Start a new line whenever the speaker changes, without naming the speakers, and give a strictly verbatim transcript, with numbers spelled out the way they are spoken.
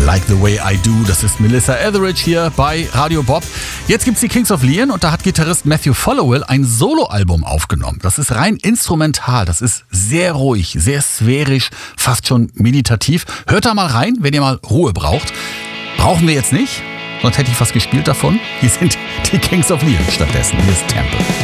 Like the Way I Do, das ist Melissa Etheridge hier bei Radio Bob. Jetzt gibt's die Kings of Leon und da hat Gitarrist Matthew Followell ein Soloalbum aufgenommen. Das ist rein instrumental, das ist sehr ruhig, sehr sphärisch, fast schon meditativ. Hört da mal rein, wenn ihr mal Ruhe braucht. Brauchen wir jetzt nicht, sonst hätte ich was gespielt davon. Hier sind die Kings of Leon stattdessen. Hier ist Temple.